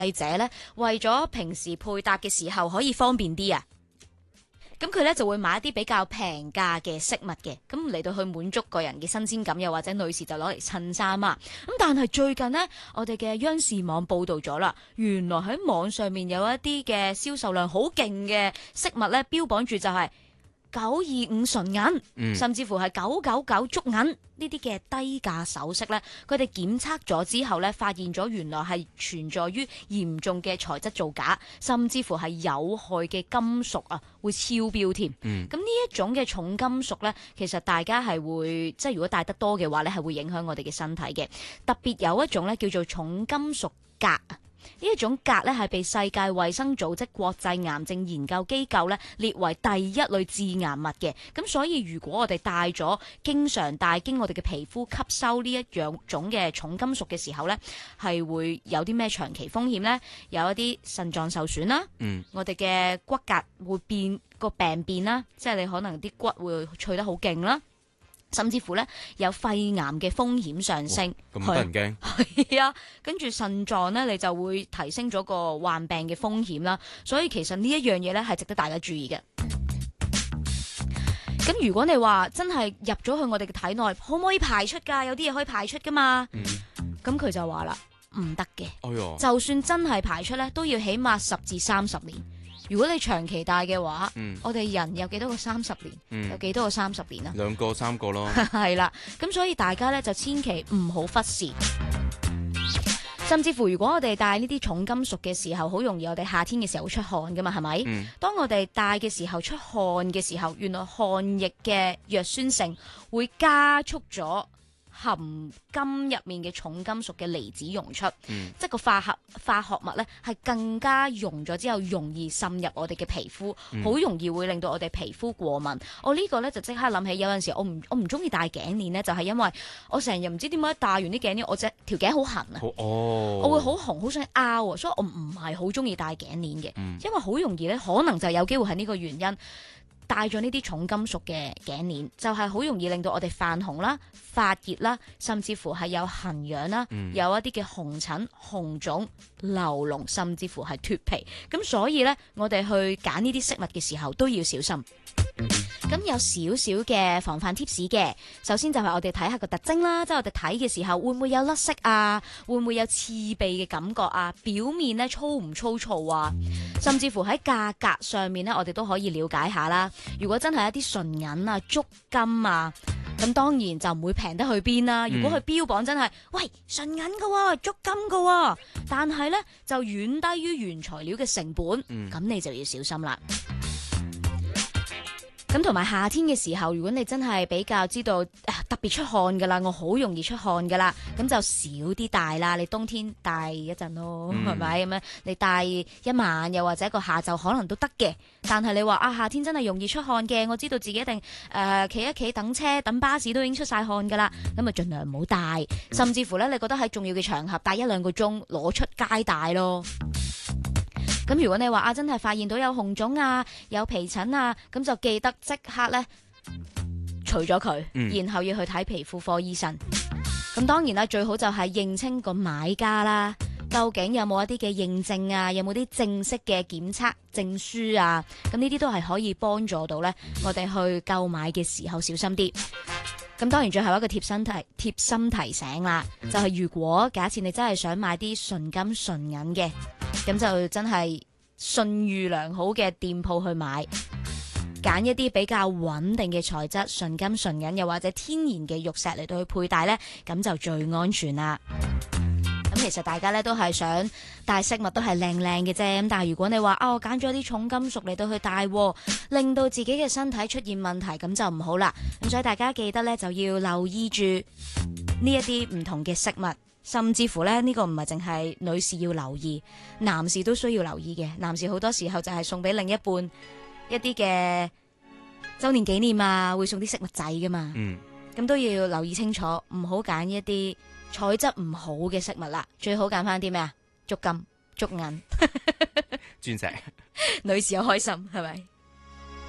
者咧，為咗平時配搭嘅時候可以方便啲啊。咁佢咧就會買一啲比較平價嘅飾物嘅，咁嚟到去滿足個人嘅新鮮感，又或者女士就攞嚟襯衫啊。咁但係最近呢，我哋嘅央視網報導咗啦，原來喺網上面有一啲嘅銷售量好勁嘅飾物咧，標榜住就係925純銀，甚至乎係999足銀呢啲嘅低價首飾咧，佢哋檢測咗之後咧，發現咗原來係存在於嚴重嘅材質造假，甚至乎係有害嘅金屬啊，會超標添。咁呢一種嘅重金屬咧，其實大家係會即係如果戴得多嘅話咧，係會影響我哋嘅身體嘅。特別有一種咧叫做重金屬鎘。呢一種鎘咧係被世界衛生組織國際癌症研究機構咧列為第一類致癌物嘅，咁所以如果我哋戴咗，經常戴經我哋嘅皮膚吸收呢一樣種嘅重金屬嘅時候咧，係會有啲咩長期風險咧？有一啲腎臟受損啦，我哋嘅骨骼會變個病變啦，即係你可能啲骨會脆得好勁啦。甚至乎咧有肺癌嘅風險上升， 咁得人驚。 係啊，跟住腎臟咧你就會提升咗個患病嘅風險啦。所以其實呢一樣嘢咧係值得大家注意嘅。咁如果你話真係入咗去我哋嘅體內，可唔可以排出㗎？有啲嘢可以排出㗎嘛。咁佢就話啦，唔得嘅。就算真係排出咧，都要起碼10至30年。如果你長期戴嘅話，我哋人有幾多個30年？有幾多個30年啊？2 個3個咯。 係啦，咁所以大家咧就千祈唔好忽視。甚至乎，如果我哋戴呢啲重金屬嘅時候，好容易我哋夏天嘅時候會出汗噶嘛，係咪？當我哋戴嘅時候出汗嘅時候，原來汗液嘅弱酸性會加速咗含金入面嘅重金屬嘅離子溶出，即係個化學物咧係更加溶咗之後容易滲入我哋嘅皮膚，好容易會令到我哋皮膚過敏。我呢個咧就即刻諗起有陣時我唔中意戴頸鏈咧，就係因為我成日唔知點解戴完啲頸鏈，我隻條頸好痕啊，我會好紅，好想拗啊，所以我唔係好中意戴頸鏈嘅，因為好容易咧可能就有機會係呢個原因。戴咗呢啲重金屬嘅頸鏈，就係好容易令到我哋泛紅啦、發熱啦，甚至乎係有痕癢啦，有一啲嘅紅疹、紅腫、流膿，甚至乎係脫皮。咁所以呢，我哋去揀呢啲飾物嘅時候都要小心。咁有少少嘅防範貼士嘅，首先就係我哋睇下個特徵啦，即係我哋睇嘅時候會唔會有甩色啊，會唔會有刺鼻嘅感覺啊，表面咧粗唔粗糙啊，甚至乎喺價格上面咧，我哋都可以了解下啦。如果真係一啲純銀啊、足金啊，咁當然就唔會平得去邊啦。如果佢標榜真係喂純銀㗎，足金㗎，但係咧就遠低於原材料嘅成本，咁你就要小心啦。咁同埋夏天嘅時候，如果你真係比較知道特別出汗噶啦，我好容易出汗噶啦，咁就少啲戴啦。你冬天戴一陣咯，係咪咁樣？你戴一晚又或者個下晝可能都得嘅。但係你話夏天真係容易出汗嘅，我知道自己一定企一企等車等巴士都已經出晒汗噶啦，咁啊盡量唔好戴。甚至乎咧，你覺得喺重要嘅場合戴1-2個鐘攞出街戴咯。咁如果你話真係發現到有紅腫啊、有皮疹啊，咁就記得即刻咧除咗佢，然後要去睇皮膚科醫生。咁當然啦，最好就係認清個買家啦，究竟有冇一啲嘅認證啊，有冇啲正式嘅檢測證書啊？咁呢啲都係可以幫助到咧，我哋去購買嘅時候小心啲。咁當然最後一個貼心提醒啦，就係如果假設你真係想買啲純金純銀嘅，咁就真係信譽良好嘅店鋪去買，揀一啲比較穩定嘅材質，純金純銀又或者天然嘅玉石嚟到去佩戴呢，咁就最安全啦。咁其實大家咧都係想戴飾物都係靚靚嘅啫，咁但係如果你話我揀咗啲重金屬嚟到去戴，令到自己嘅身體出現問題，咁就唔好啦。咁所以大家記得咧就要留意住呢一啲唔同嘅飾物。甚至乎咧，呢個唔係淨係女士要留意，男士都需要留意嘅。男士好多時候就係送俾另一半一啲嘅周年紀念啊，會送啲飾物仔噶嘛。咁都要留意清楚，唔好揀一啲材質唔好嘅飾物啦。最好揀翻啲咩啊？足金、足銀、 鑽石， 女士又開心係咪？